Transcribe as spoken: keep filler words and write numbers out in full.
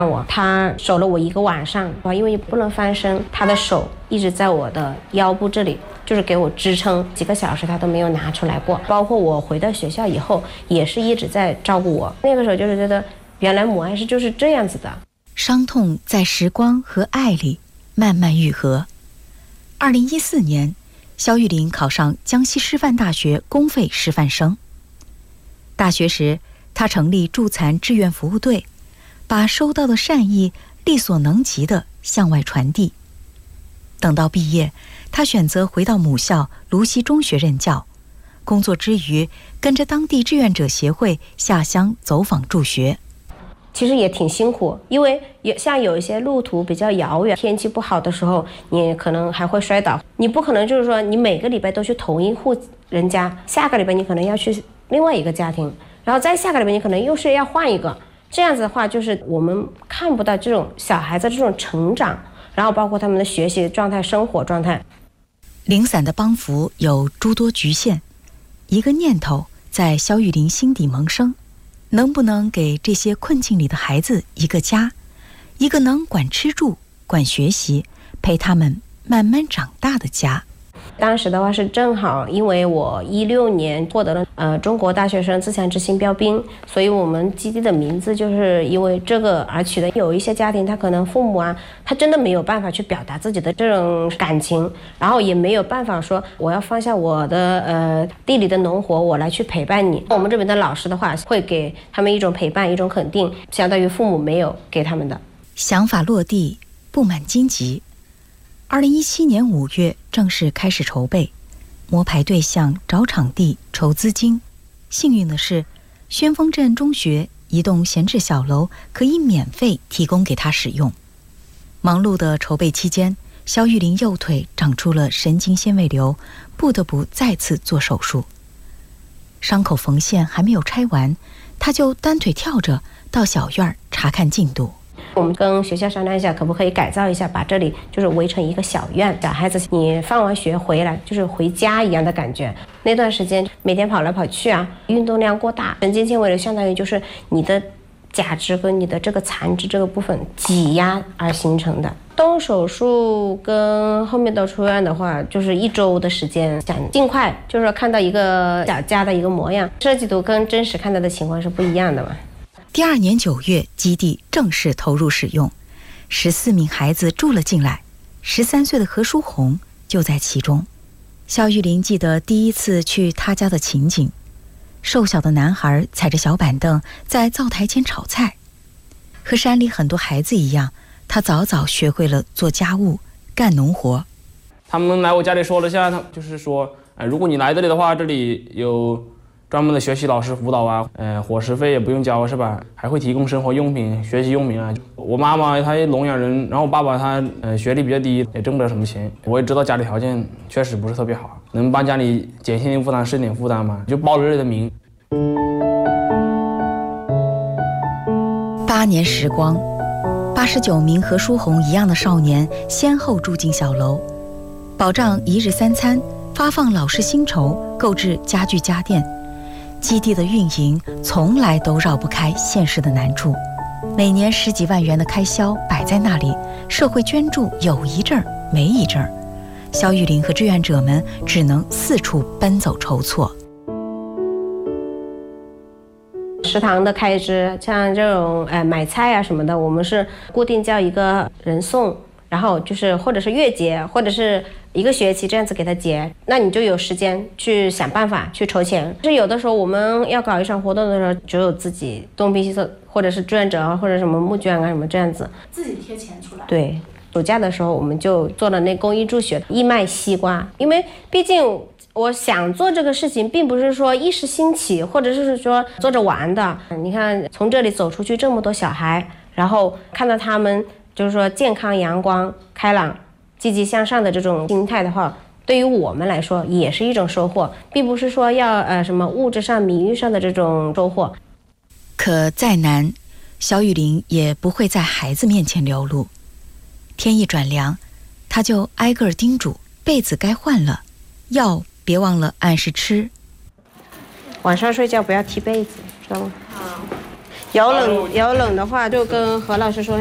我，他守了我一个晚上，因为不能翻身，他的手一直在我的腰部这里，就是给我支撑，几个小时他都没有拿出来过。包括我回到学校以后，也是一直在照顾我。那个时候就是觉得，原来母爱是就是这样子的。 伤痛在时光和爱里慢慢愈合。二零一四年，肖玉玲考上江西师范大学公费师范生。大学时，她成立助残志愿服务队，把收到的善意力所能及地向外传递。等到毕业，他选择回到母校泸溪中学任教，工作之余跟着当地志愿者协会下乡走访助学。 其实也挺辛苦，因为有像有一些路途比较遥远，天气不好的时候，你可能还会摔倒。你不可能就是说你每个礼拜都去同一户人家，下个礼拜你可能要去另外一个家庭，然后再下个礼拜你可能又是要换一个。这样子的话，就是我们看不到这种小孩子这种成长，然后包括他们的学习状态、生活状态。 零散的帮扶有诸多局限，一个念头在肖玉玲心底萌生：能不能给这些困境里的孩子一个家，一个能管吃住、管学习、陪他们慢慢长大的家。 当时的话是正好，因为我一六年获得了呃中国大学生自强之星标兵，所以我们基地的名字就是因为这个而取的。有一些家庭他可能父母啊，他真的没有办法去表达自己的这种感情，然后也没有办法说我要放下我的呃地里的农活，我来去陪伴你。我们这边的老师的话会给他们一种陪伴，一种肯定，相当于父母没有给他们的。 想法落地，布满荆棘。二零一七年五月正式开始筹备，摸排对象、找场地、筹资金。幸运的是，宣峰镇中学一栋闲置小楼可以免费提供给他使用。忙碌的筹备期间，肖玉玲右腿长出了神经纤维瘤，不得不再次做手术。伤口缝线还没有拆完，他就单腿跳着到小院查看进度。 我们跟学校商量一下，可不可以改造一下，把这里就是围成一个小院，小孩子你放完学回来就是回家一样的感觉。那段时间每天跑来跑去啊，运动量过大，神经纤维瘤相当于就是你的假肢跟你的这个残肢这个部分挤压而形成的。动手术跟后面到出院的话，就是一周的时间，想尽快就是看到一个小家的一个模样。设计图跟真实看到的情况是不一样的嘛。 第二年九月，基地正式投入使用，十四名孩子住了进来，十三岁的何书红就在其中。肖玉玲记得第一次去他家的情景，瘦小的男孩踩着小板凳在灶台前炒菜。和山里很多孩子一样，他早早学会了做家务、干农活。 他们来我家里说了下，他就是说，哎，如果你来这里的话，这里有专门的学习老师辅导啊，呃，伙食费也不用交是吧？还会提供生活用品、学习用品啊。我妈妈她聋哑人，然后我爸爸他呃学历比较低，也挣不了什么钱。我也知道家里条件确实不是特别好，能帮家里减轻点负担是点负担嘛，就报了这里的名。 八年时光，八十九名和书红一样的少年先后住进小楼，保障一日三餐，发放老师薪酬，购置家具家电。基地的运营从来都绕不开现实的难处，每年十几万元的开销摆在那里，社会捐助有一阵儿没一阵儿，肖玉玲和志愿者们只能四处奔走筹措。 食堂的开支，像这种呃买菜啊什么的，我们是固定叫一个人送，然后就是或者是月结，或者是一个学期这样子给他结，那你就有时间去想办法去筹钱。是有的时候我们要搞一场活动的时候，只有自己东拼西凑，或者是志愿者啊，或者什么募捐啊什么这样子， 自己贴钱出来。 对，暑假的时候我们就做了那公益助学，义卖西瓜，因为毕竟我想做这个事情，并不是说一时兴起，或者是说做着玩的。你看，从这里走出去这么多小孩，然后看到他们就是说健康、阳光、开朗、积极向上的这种心态的话，对于我们来说也是一种收获，并不是说要呃什么物质上、名誉上的这种收获。 可再难，肖玉玲也不会在孩子面前流露。天一转凉，他就挨个叮嘱被子该换了，药别忘了按时吃。 晚上睡觉不要踢被子，知道吗？ 好。 有冷有冷的话，就跟何老师说。